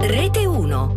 Rete 1.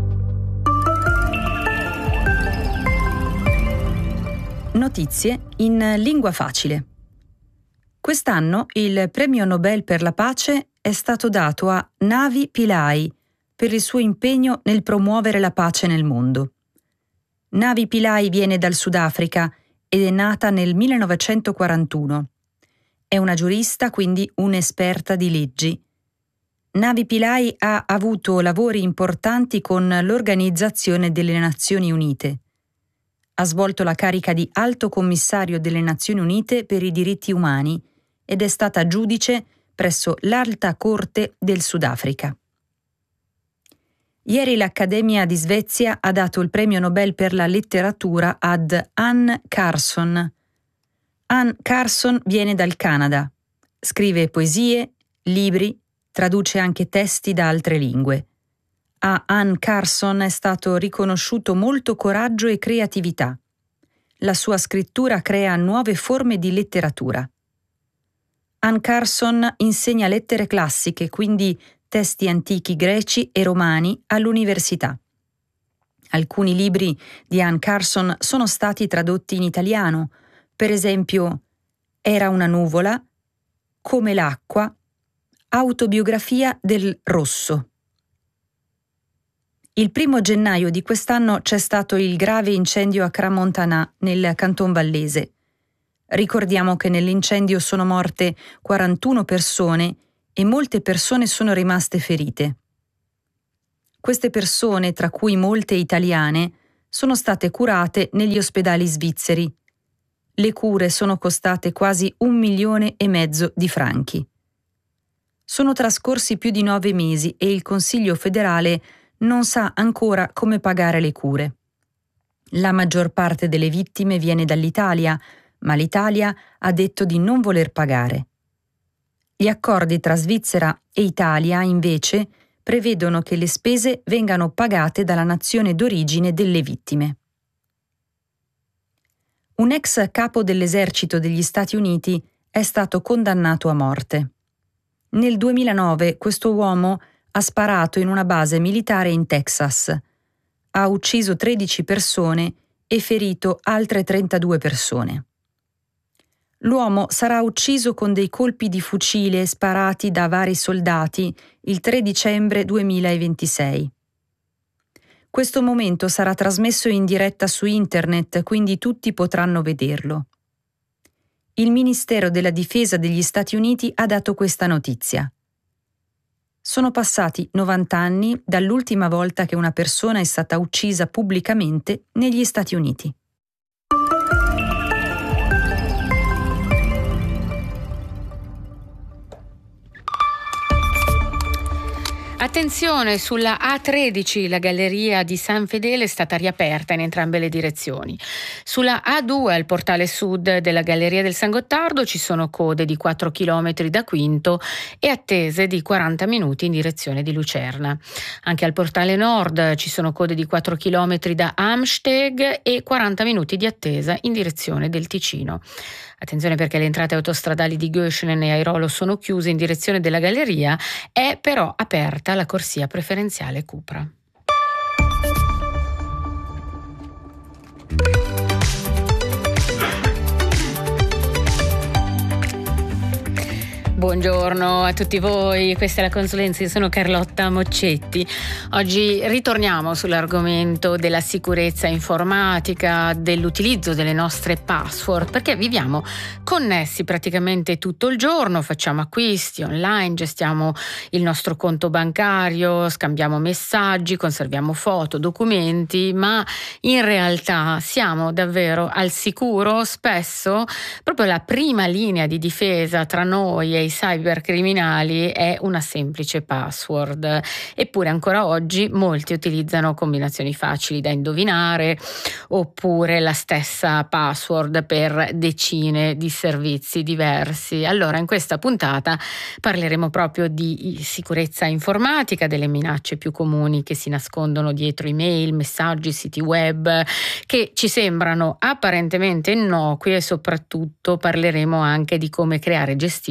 Notizie in lingua facile. Quest'anno il premio Nobel per la pace è stato dato a Navi Pillay per il suo impegno nel promuovere la pace nel mondo. Navi Pillay viene dal Sudafrica ed è nata nel 1941. È una giurista, quindi un'esperta di leggi. Navi Pillay ha avuto lavori importanti con l'Organizzazione delle Nazioni Unite. Ha svolto la carica di Alto Commissario delle Nazioni Unite per i diritti umani ed è stata giudice presso l'Alta Corte del Sudafrica. Ieri l'Accademia di Svezia ha dato il premio Nobel per la letteratura ad Anne Carson. Anne Carson viene dal Canada. Scrive poesie, libri, traduce anche testi da altre lingue. A Anne Carson è stato riconosciuto molto coraggio e creatività. La sua scrittura crea nuove forme di letteratura. Anne Carson insegna lettere classiche, quindi testi antichi greci e romani, all'università. Alcuni libri di Anne Carson sono stati tradotti in italiano, per esempio Era una nuvola, Come l'acqua, Autobiografia del rosso. Il 1 gennaio di quest'anno c'è stato il grave incendio a Crans-Montana, nel Canton Vallese. Ricordiamo che nell'incendio sono morte 41 persone e molte persone sono rimaste ferite. Queste persone, tra cui molte italiane, sono state curate negli ospedali svizzeri. Le cure sono costate quasi 1,5 milioni di franchi. Sono trascorsi più di 9 mesi e il Consiglio federale non sa ancora come pagare le cure. La maggior parte delle vittime viene dall'Italia, ma l'Italia ha detto di non voler pagare. Gli accordi tra Svizzera e Italia, invece, prevedono che le spese vengano pagate dalla nazione d'origine delle vittime. Un ex capo dell'esercito degli Stati Uniti è stato condannato a morte. Nel 2009 questo uomo ha sparato in una base militare in Texas. Ha ucciso 13 persone e ferito altre 32 persone. L'uomo sarà ucciso con dei colpi di fucile sparati da vari soldati il 3 dicembre 2026. Questo momento sarà trasmesso in diretta su internet, quindi tutti potranno vederlo. Il Ministero della Difesa degli Stati Uniti ha dato questa notizia. Sono passati 90 anni dall'ultima volta che una persona è stata uccisa pubblicamente negli Stati Uniti. Attenzione, sulla A13 la galleria di San Fedele è stata riaperta in entrambe le direzioni. Sulla A2 al portale sud della galleria del San Gottardo ci sono code di 4 km da Quinto e attese di 40 minuti in direzione di Lucerna. Anche al portale nord ci sono code di 4 km da Amsteg e 40 minuti di attesa in direzione del Ticino. Attenzione perché le entrate autostradali di Göschenen e Airolo sono chiuse in direzione della galleria, è però aperta la corsia preferenziale Cupra. Buongiorno a tutti voi, questa è la Consulenza, io sono Carlotta Moccetti. Oggi ritorniamo sull'argomento della sicurezza informatica, dell'utilizzo delle nostre password, perché viviamo connessi praticamente tutto il giorno, facciamo acquisti online, gestiamo il nostro conto bancario, scambiamo messaggi, conserviamo foto, documenti, ma in realtà siamo davvero al sicuro? Spesso proprio la prima linea di difesa tra noi e i cybercriminali è una semplice password, eppure ancora oggi molti utilizzano combinazioni facili da indovinare oppure la stessa password per decine di servizi diversi. Allora in questa puntata parleremo proprio di sicurezza informatica, delle minacce più comuni che si nascondono dietro email, messaggi, siti web che ci sembrano apparentemente innocui, e soprattutto parleremo anche di come creare e gestire password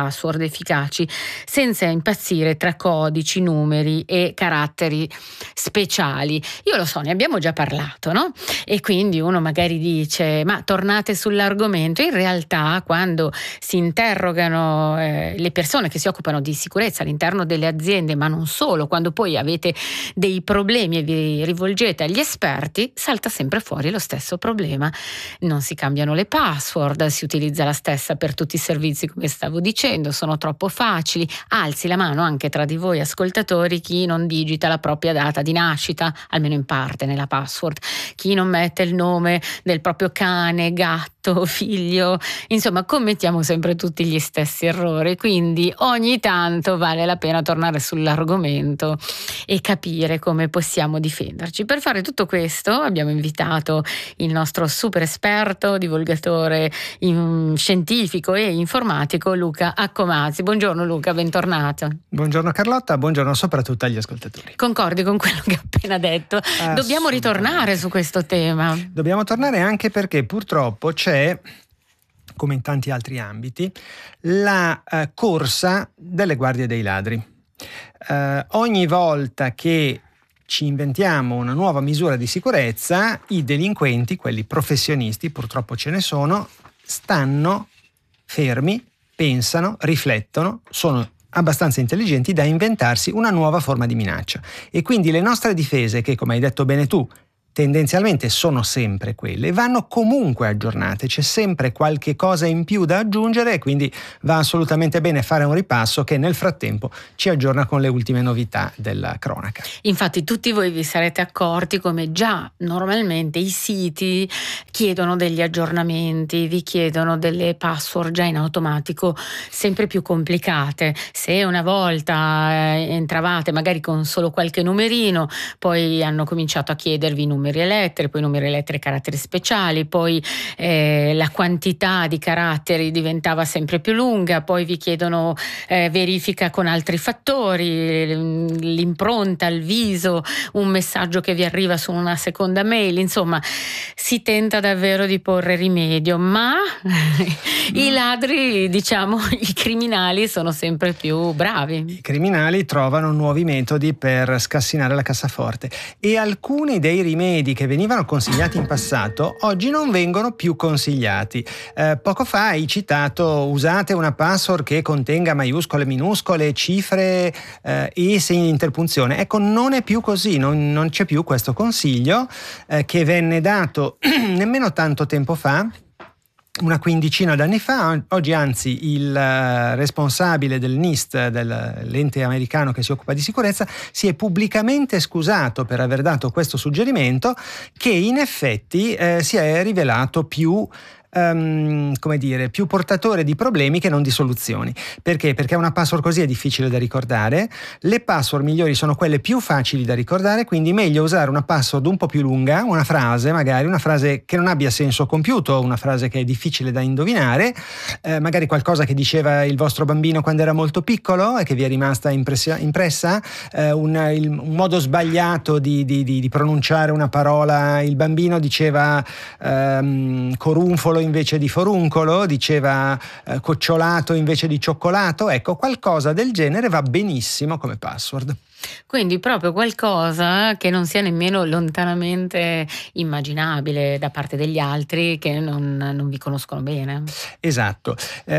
password efficaci senza impazzire tra codici, numeri e caratteri speciali. Io lo so, ne abbiamo già parlato, no? E quindi uno magari dice: ma tornate sull'argomento. In realtà, quando si interrogano le persone che si occupano di sicurezza all'interno delle aziende, ma non solo, quando poi avete dei problemi e vi rivolgete agli esperti, salta sempre fuori lo stesso problema. Non si cambiano le password, si utilizza la stessa per tutti i servizi, come stavo dicendo, sono troppo facili. Alzi la mano anche tra di voi ascoltatori chi non digita la propria data di nascita, almeno in parte nella password, chi non mette il nome del proprio cane, gatto, figlio, insomma commettiamo sempre tutti gli stessi errori, quindi ogni tanto vale la pena tornare sull'argomento e capire come possiamo difenderci. Per fare tutto questo abbiamo invitato il nostro super esperto, divulgatore scientifico e informatico Luca Accomazzi. Buongiorno Luca, bentornato. Buongiorno Carlotta, buongiorno soprattutto agli ascoltatori. Concordi con quello che ho appena detto? Dobbiamo ritornare su questo tema. Dobbiamo tornare anche perché purtroppo c'è, come in tanti altri ambiti, la corsa delle guardie dei ladri. Ogni volta che ci inventiamo una nuova misura di sicurezza, i delinquenti, quelli professionisti, purtroppo ce ne sono, stanno fermi, pensano, riflettono, sono abbastanza intelligenti da inventarsi una nuova forma di minaccia. E quindi le nostre difese, che come hai detto bene tu, tendenzialmente sono sempre quelle, vanno comunque aggiornate, c'è sempre qualche cosa in più da aggiungere e quindi va assolutamente bene fare un ripasso che nel frattempo ci aggiorna con le ultime novità della cronaca. Infatti tutti voi vi sarete accorti come già normalmente i siti chiedono degli aggiornamenti, vi chiedono delle password già in automatico sempre più complicate. Se una volta entravate magari con solo qualche numerino, poi hanno cominciato a chiedervi numeri e lettere, poi numeri e lettere, caratteri speciali, poi la quantità di caratteri diventava sempre più lunga, poi vi chiedono verifica con altri fattori, l'impronta, il viso, un messaggio che vi arriva su una seconda mail, insomma si tenta davvero di porre rimedio, ma i ladri, diciamo i criminali, sono sempre più bravi. I criminali trovano nuovi metodi per scassinare la cassaforte e alcuni dei rimedi che venivano consigliati in passato oggi non vengono più consigliati. Poco fa hai citato: usate una password che contenga maiuscole, minuscole, cifre e segni di interpunzione. Ecco, non è più così, non c'è più questo consiglio che venne dato nemmeno tanto tempo fa, una quindicina d'anni fa. Oggi anzi il responsabile del NIST, dell'ente americano che si occupa di sicurezza, si è pubblicamente scusato per aver dato questo suggerimento che in effetti si è rivelato più più portatore di problemi che non di soluzioni. Perché? Perché una password così è difficile da ricordare. Le password migliori sono quelle più facili da ricordare, quindi meglio usare una password un po' più lunga, una frase che non abbia senso compiuto, una frase che è difficile da indovinare, magari qualcosa che diceva il vostro bambino quando era molto piccolo e che vi è rimasta impressa, un modo sbagliato di pronunciare una parola. Il bambino diceva corunfolo invece di foruncolo, diceva cocciolato invece di cioccolato. Ecco, qualcosa del genere va benissimo come password. Quindi proprio qualcosa che non sia nemmeno lontanamente immaginabile da parte degli altri che non vi conoscono bene. Esatto.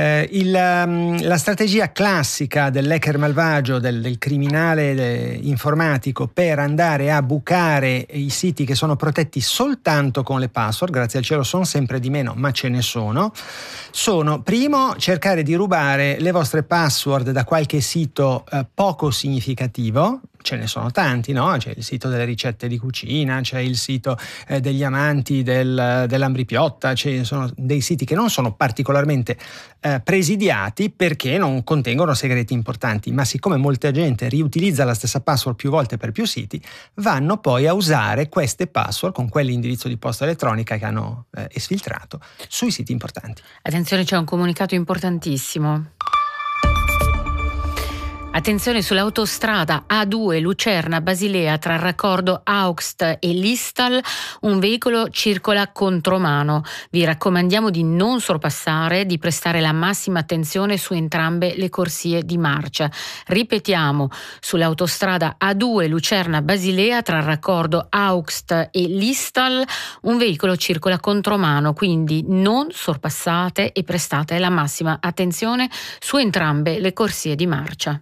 La strategia classica dell'hacker malvagio, del criminale informatico per andare a bucare i siti che sono protetti soltanto con le password, grazie al cielo sono sempre di meno, ma ce ne sono primo cercare di rubare le vostre password da qualche sito poco significativo. Ce ne sono tanti, no? C'è il sito delle ricette di cucina, c'è il sito degli amanti dell'ambripiotta, ci sono dei siti che non sono particolarmente presidiati perché non contengono segreti importanti, ma siccome molta gente riutilizza la stessa password più volte per più siti, vanno poi a usare queste password con quell'indirizzo di posta elettronica che hanno esfiltrato sui siti importanti. Attenzione, c'è un comunicato importantissimo. Attenzione sull'autostrada A2 Lucerna-Basilea tra il raccordo Augst e Listal, un veicolo circola contromano. Vi raccomandiamo di non sorpassare, di prestare la massima attenzione su entrambe le corsie di marcia. Ripetiamo, sull'autostrada A2 Lucerna-Basilea tra il raccordo Augst e Listal, un veicolo circola contromano, quindi non sorpassate e prestate la massima attenzione su entrambe le corsie di marcia.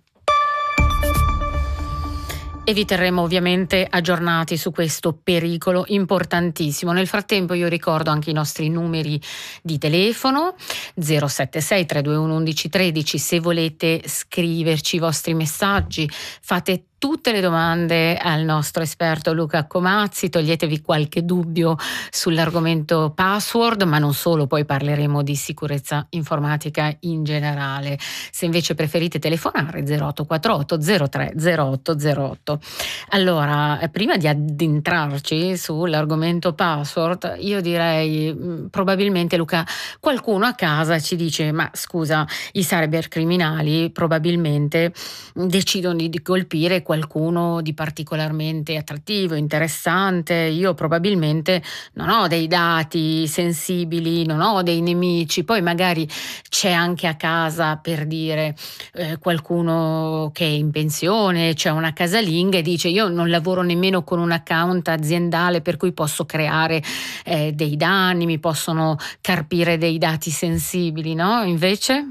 E vi terremo ovviamente aggiornati su questo pericolo importantissimo. Nel frattempo io ricordo anche i nostri numeri di telefono 076 321 1113 se volete scriverci i vostri messaggi, fate tutte le domande al nostro esperto Luca Comazzi, toglietevi qualche dubbio sull'argomento password, ma non solo, poi parleremo di sicurezza informatica in generale. Se invece preferite telefonare 0848 03 0808. Allora, prima di addentrarci sull'argomento password, io direi probabilmente, Luca, qualcuno a casa ci dice: ma scusa, i cybercriminali probabilmente decidono di colpire qualcuno di particolarmente attrattivo, interessante. Io probabilmente non ho dei dati sensibili, non ho dei nemici. Poi magari c'è anche a casa, per dire, qualcuno che è in pensione, c'è una casalinga e dice: io non lavoro nemmeno con un account aziendale per cui posso creare dei danni, mi possono carpire dei dati sensibili, no? Invece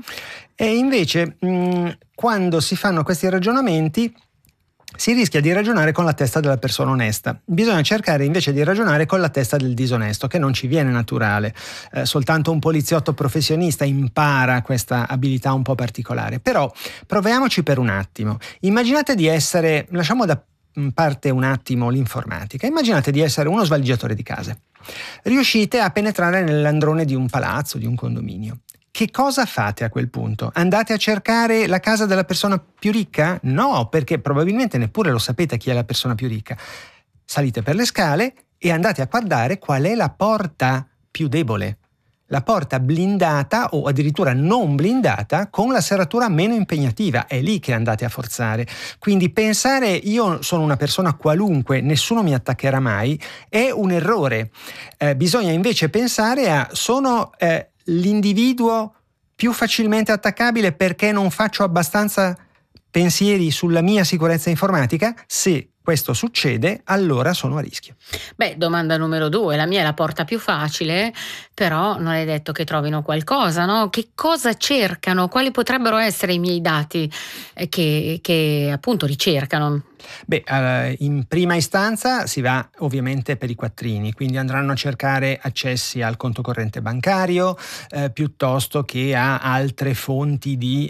quando si fanno questi ragionamenti si rischia di ragionare con la testa della persona onesta. Bisogna cercare invece di ragionare con la testa del disonesto, che non ci viene naturale. Soltanto un poliziotto professionista impara questa abilità un po' particolare. Però proviamoci per un attimo. Immaginate di essere, lasciamo da parte un attimo l'informatica, immaginate di essere uno svaligiatore di case. Riuscite a penetrare nell'androne di un palazzo, di un condominio. Che cosa fate a quel punto? Andate a cercare la casa della persona più ricca? No, perché probabilmente neppure lo sapete chi è la persona più ricca. Salite per le scale e andate a guardare qual è la porta più debole. La porta blindata o addirittura non blindata con la serratura meno impegnativa. È lì che andate a forzare. Quindi pensare io sono una persona qualunque, nessuno mi attaccherà mai, è un errore. Bisogna invece pensare a sono l'individuo più facilmente attaccabile perché non faccio abbastanza pensieri sulla mia sicurezza informatica? Se questo succede, allora sono a rischio. Domanda numero 2, la mia è la porta più facile, però non è detto che trovino qualcosa, no? Che cosa cercano? Quali potrebbero essere i miei dati che appunto ricercano? In prima istanza si va ovviamente per i quattrini, quindi andranno a cercare accessi al conto corrente bancario piuttosto che a altre fonti di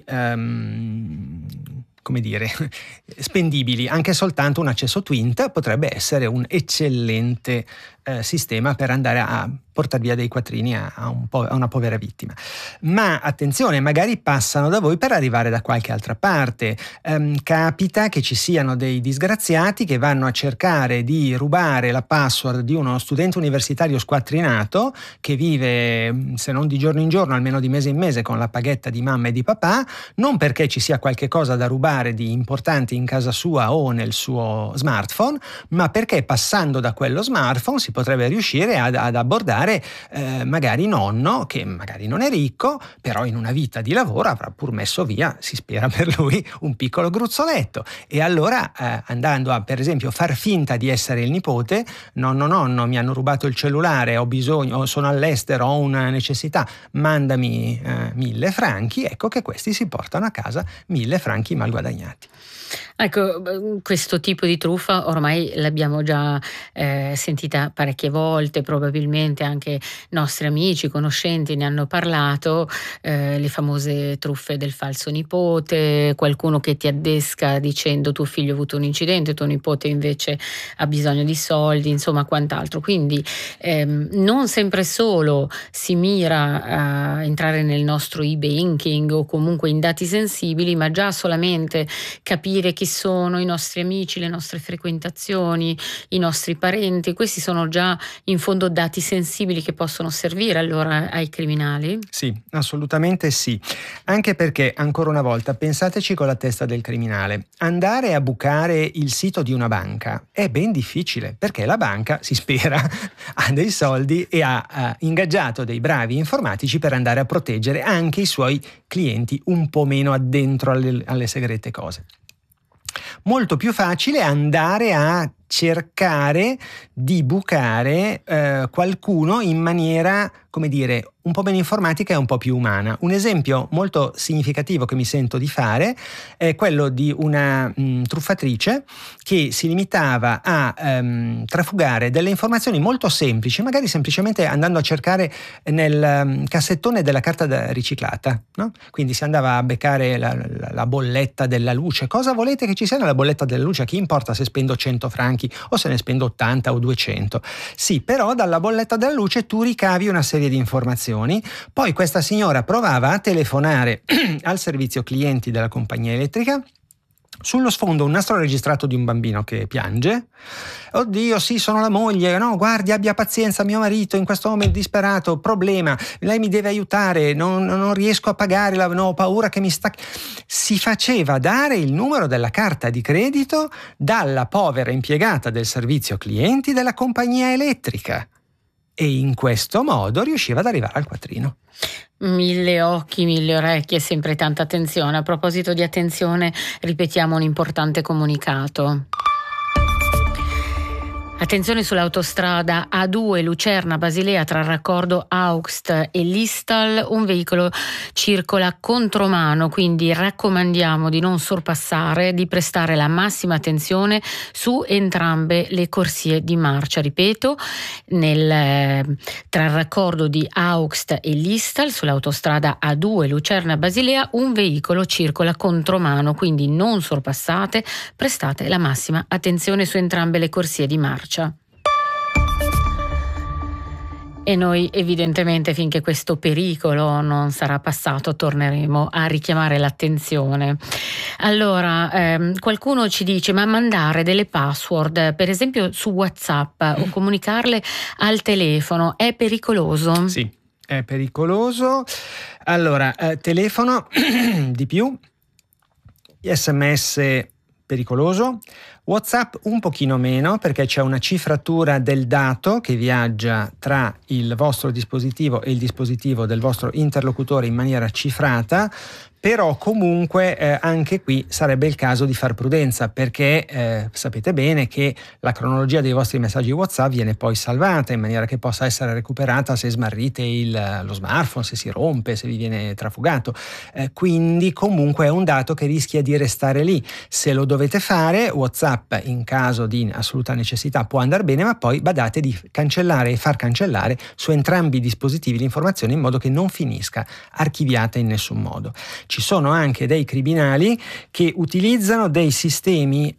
spendibili. Anche soltanto un accesso Twint potrebbe essere un eccellente sistema per andare a portare via dei quattrini a una povera vittima. Ma attenzione, magari passano da voi per arrivare da qualche altra parte. Capita che ci siano dei disgraziati che vanno a cercare di rubare la password di uno studente universitario squattrinato che vive, se non di giorno in giorno, almeno di mese in mese con la paghetta di mamma e di papà, non perché ci sia qualche cosa da rubare di importante in casa sua o nel suo smartphone, ma perché passando da quello smartphone si potrebbe riuscire ad abbordare magari nonno, che magari non è ricco, però in una vita di lavoro avrà pur messo via, si spera per lui, un piccolo gruzzoletto. E allora andando a, per esempio, far finta di essere il nipote: nonno, mi hanno rubato il cellulare, ho bisogno, sono all'estero, ho una necessità, mandami 1.000 franchi, ecco che questi si portano a casa 1.000 franchi mal guadagnati. Ecco, questo tipo di truffa ormai l'abbiamo già sentita parecchie volte, probabilmente anche nostri amici, conoscenti ne hanno parlato, le famose truffe del falso nipote, qualcuno che ti addesca dicendo tuo figlio ha avuto un incidente, tuo nipote invece ha bisogno di soldi, insomma quant'altro. Quindi non sempre solo si mira a entrare nel nostro e-banking o comunque in dati sensibili, ma già solamente capire capire chi sono i nostri amici, le nostre frequentazioni, i nostri parenti. Questi sono già in fondo dati sensibili che possono servire allora ai criminali? Sì, assolutamente sì. Anche perché, ancora una volta, pensateci con la testa del criminale. Andare a bucare il sito di una banca è ben difficile, perché la banca, si spera, ha dei soldi e ha ingaggiato dei bravi informatici per andare a proteggere anche i suoi clienti un po' meno addentro alle segrete cose. Molto più facile andare a cercare di bucare qualcuno in maniera, come dire, un po' meno informatica e un po' più umana. Un esempio molto significativo che mi sento di fare è quello di una truffatrice che si limitava a trafugare delle informazioni molto semplici, magari semplicemente andando a cercare nel cassettone della carta riciclata, no? Quindi si andava a beccare la bolletta della luce. Cosa volete che ci sia nella bolletta della luce? A chi importa se spendo 100 franchi o se ne spendo 80 o 200? Sì, però dalla bolletta della luce tu ricavi una serie di informazioni. Poi questa signora provava a telefonare al servizio clienti della compagnia elettrica. Sullo sfondo un nastro registrato di un bambino che piange. Oddio, sì, sono la moglie. No, guardi, abbia pazienza, mio marito in questo momento disperato, problema, lei mi deve aiutare, non riesco a pagare, ho paura che mi stacchi. Si faceva dare il numero della carta di credito dalla povera impiegata del servizio clienti della compagnia elettrica e in questo modo riusciva ad arrivare al quattrino. 1000 occhi, 1000 orecchie, sempre tanta attenzione. A proposito di attenzione, ripetiamo un importante comunicato. Attenzione sull'autostrada A2 Lucerna-Basilea tra il raccordo Augst e Listal, un veicolo circola contromano, quindi raccomandiamo di non sorpassare, di prestare la massima attenzione su entrambe le corsie di marcia. Ripeto, tra il raccordo di Augst e Listal sull'autostrada A2 Lucerna-Basilea un veicolo circola contromano, quindi non sorpassate, prestate la massima attenzione su entrambe le corsie di marcia. E noi evidentemente finché questo pericolo non sarà passato torneremo a richiamare l'attenzione. Allora, qualcuno ci dice: ma mandare delle password, per esempio su WhatsApp, o comunicarle al telefono è pericoloso? Sì, è pericoloso. Allora, telefono di più, SMS pericoloso, WhatsApp un pochino meno, perché c'è una cifratura del dato che viaggia tra il vostro dispositivo e il dispositivo del vostro interlocutore in maniera cifrata. Però comunque anche qui sarebbe il caso di far prudenza, perché sapete bene che la cronologia dei vostri messaggi WhatsApp viene poi salvata in maniera che possa essere recuperata se smarrite lo smartphone, se si rompe, se vi viene trafugato. Quindi comunque è un dato che rischia di restare lì. Se lo dovete fare, WhatsApp in caso di assoluta necessità può andare bene, ma poi badate di cancellare e far cancellare su entrambi i dispositivi l'informazione in modo che non finisca archiviata in nessun modo. Ci sono anche dei criminali che utilizzano dei sistemi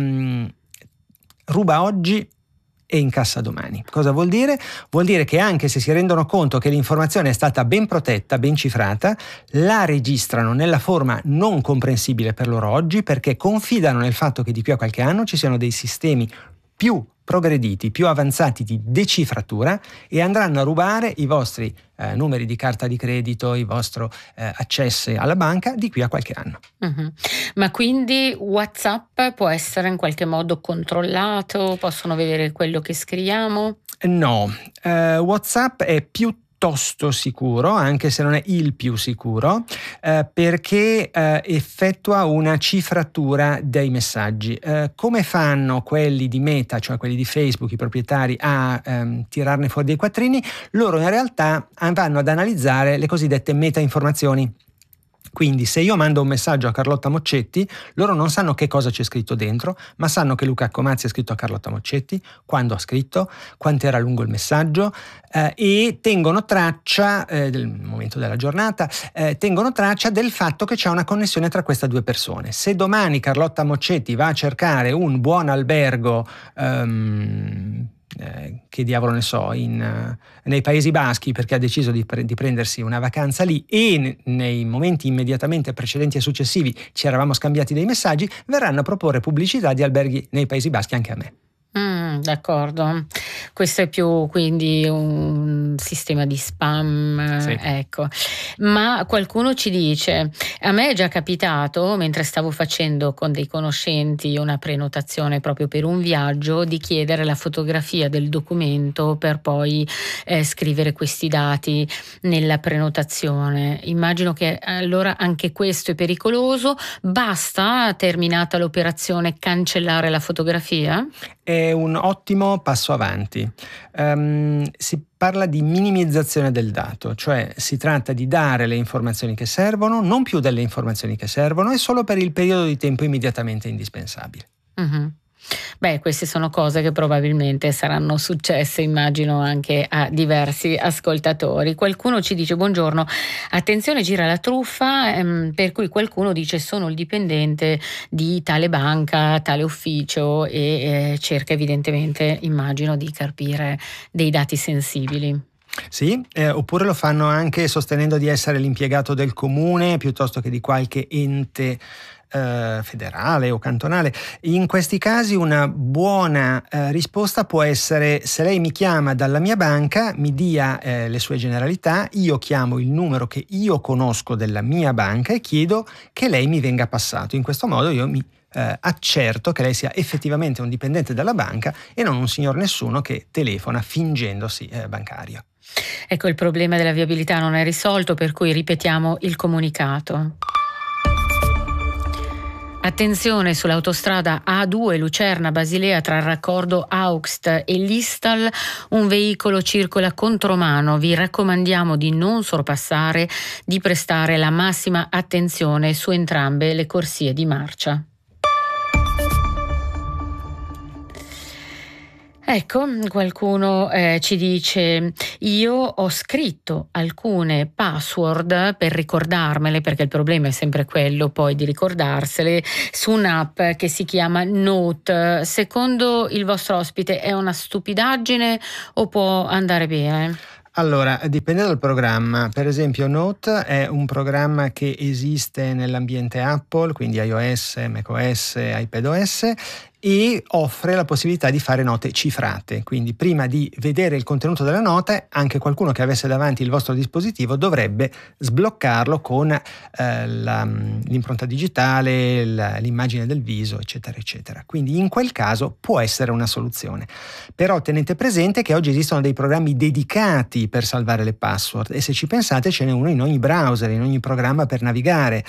ruba oggi e incassa domani. Cosa vuol dire? Vuol dire che anche se si rendono conto che l'informazione è stata ben protetta, ben cifrata, la registrano nella forma non comprensibile per loro oggi, perché confidano nel fatto che di qui a qualche anno ci siano dei sistemi più progrediti, più avanzati di decifratura e andranno a rubare i vostri numeri di carta di credito, i vostri accessi alla banca di qui a qualche anno. Uh-huh. Ma quindi WhatsApp può essere in qualche modo controllato? Possono vedere quello che scriviamo? No, WhatsApp è piuttosto sicuro, anche se non è il più sicuro, perché effettua una cifratura dei messaggi. Come fanno quelli di Meta, cioè quelli di Facebook, i proprietari, a tirarne fuori dei quattrini? Loro in realtà vanno ad analizzare le cosiddette meta informazioni. Quindi se io mando un messaggio a Carlotta Moccetti, loro non sanno che cosa c'è scritto dentro, ma sanno che Luca Accomazzi ha scritto a Carlotta Moccetti, quando ha scritto, quanto era lungo il messaggio, e tengono traccia del momento della giornata, tengono traccia del fatto che c'è una connessione tra queste due persone. Se domani Carlotta Moccetti va a cercare un buon albergo che diavolo ne so, nei Paesi Baschi, perché ha deciso di prendersi una vacanza lì, e nei momenti immediatamente precedenti e successivi ci eravamo scambiati dei messaggi, verranno a proporre pubblicità di alberghi nei Paesi Baschi anche a me. D'accordo. Questo è più quindi un sistema di spam, Sì. ecco. Ma qualcuno ci dice: a me è già capitato, mentre stavo facendo con dei conoscenti una prenotazione proprio per un viaggio, di chiedere la fotografia del documento per poi scrivere questi dati nella prenotazione. Immagino che allora anche questo è pericoloso. Basta, terminata l'operazione, cancellare la fotografia? È un ottimo passo avanti. Si parla di minimizzazione del dato, cioè si tratta di dare le informazioni che servono, non più delle informazioni che servono, e solo per il periodo di tempo immediatamente indispensabile. Uh-huh. Beh, queste sono cose che probabilmente saranno successe, immagino, anche a diversi ascoltatori. Qualcuno ci dice: buongiorno, attenzione, gira la truffa, per cui qualcuno dice sono il dipendente di tale banca, tale ufficio, e cerca evidentemente, immagino, di carpire dei dati sensibili. Sì, oppure lo fanno anche sostenendo di essere l'impiegato del comune piuttosto che di qualche ente federale o cantonale. In questi casi una buona risposta può essere: se lei mi chiama dalla mia banca, mi dia le sue generalità, io chiamo il numero che io conosco della mia banca e chiedo che lei mi venga passato. In questo modo io mi accerto che lei sia effettivamente un dipendente della banca e non un signor nessuno che telefona fingendosi bancario. Ecco, il problema della viabilità non è risolto, per cui ripetiamo il comunicato. Attenzione, sull'autostrada A2 Lucerna-Basilea tra il raccordo Augst e l'Istal un veicolo circola contromano. Vi raccomandiamo di non sorpassare, di prestare la massima attenzione su entrambe le corsie di marcia. Ecco, qualcuno ci dice: io ho scritto alcune password per ricordarmele, perché il problema è sempre quello poi di ricordarsele, su un'app che si chiama Note. Secondo il vostro ospite è una stupidaggine o può andare bene? Allora, dipende dal programma. Per esempio, Note è un programma che esiste nell'ambiente Apple, quindi iOS, macOS, iPadOS, e offre la possibilità di fare note cifrate. Quindi prima di vedere il contenuto della nota, anche qualcuno che avesse davanti il vostro dispositivo dovrebbe sbloccarlo con l'impronta digitale, l'immagine del viso, eccetera, eccetera. Quindi in quel caso può essere una soluzione. Però tenete presente che oggi esistono dei programmi dedicati per salvare le password, e se ci pensate ce n'è uno in ogni browser, in ogni programma per navigare,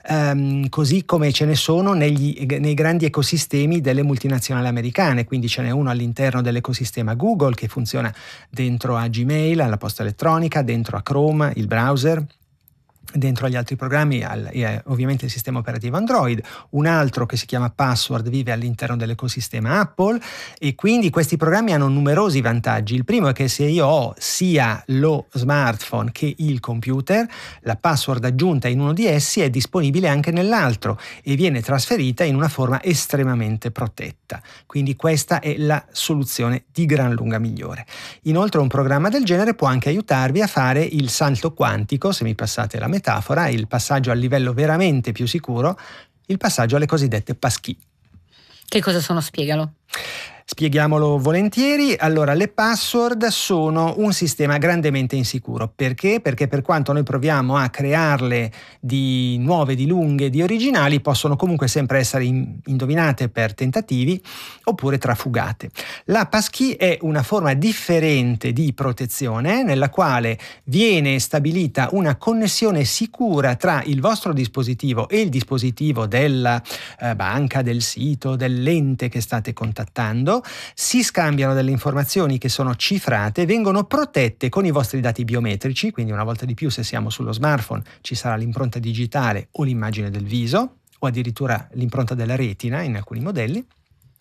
così come ce ne sono nei grandi ecosistemi delle multinazionali americane. Quindi ce n'è uno all'interno dell'ecosistema Google che funziona dentro a Gmail, alla posta elettronica, dentro a Chrome, il browser, dentro agli altri programmi e ovviamente il sistema operativo Android. Un altro che si chiama Password vive all'interno dell'ecosistema Apple, e quindi questi programmi hanno numerosi vantaggi. Il primo è che se io ho sia lo smartphone che il computer, la password aggiunta in uno di essi è disponibile anche nell'altro e viene trasferita in una forma estremamente protetta. Quindi questa è la soluzione di gran lunga migliore. Inoltre un programma del genere può anche aiutarvi a fare il salto quantico, se mi passate la metafora, il passaggio al livello veramente più sicuro, il passaggio alle cosiddette passkey. Che cosa sono? Spiegalo. Spieghiamolo volentieri. Allora, le password sono un sistema grandemente insicuro. Perché? Perché per quanto noi proviamo a crearle di nuove, di lunghe, di originali, possono comunque sempre essere indovinate per tentativi oppure trafugate. La passkey è una forma differente di protezione nella quale viene stabilita una connessione sicura tra il vostro dispositivo e il dispositivo della banca, del sito, dell'ente che state contattando. Si scambiano delle informazioni che sono cifrate, vengono protette con i vostri dati biometrici, quindi una volta di più, se siamo sullo smartphone, ci sarà l'impronta digitale o l'immagine del viso, o addirittura l'impronta della retina in alcuni modelli.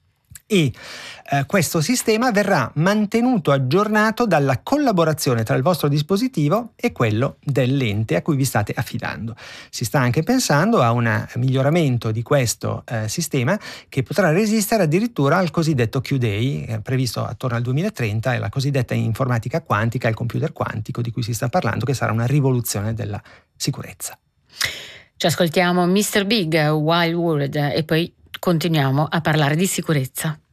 e questo sistema verrà mantenuto aggiornato dalla collaborazione tra il vostro dispositivo e quello dell'ente a cui vi state affidando. Si sta anche pensando a un miglioramento di questo sistema che potrà resistere addirittura al cosiddetto Q-Day, previsto attorno al 2030, e la cosiddetta informatica quantica, il computer quantico di cui si sta parlando, che sarà una rivoluzione della sicurezza. Ci ascoltiamo Mr. Big, Wild World, e poi continuiamo a parlare di sicurezza.